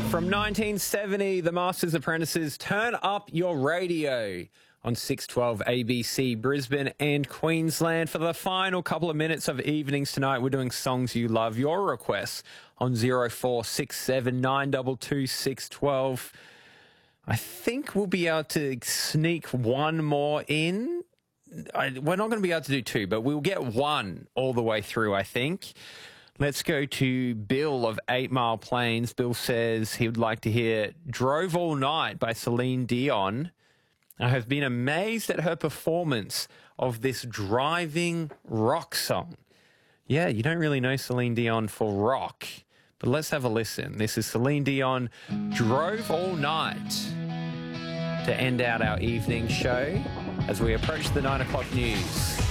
From 1970, the Masters Apprentices, turn up your radio on 612 ABC Brisbane and Queensland. For the final couple of minutes of evenings tonight, we're doing songs you love. Your requests on 0467 922 612. I think we'll be able to sneak one more in. We're not going to be able to do two, but we'll get one all the way through, I think. Let's go to Bill of 8 Mile Plains. Bill says he would like to hear Drove All Night by Celine Dion. I have been amazed at her performance of this driving rock song. Yeah, you don't really know Celine Dion for rock, but let's have a listen. This is Celine Dion, Drove All Night, to end out our evening show as we approach the 9 o'clock news.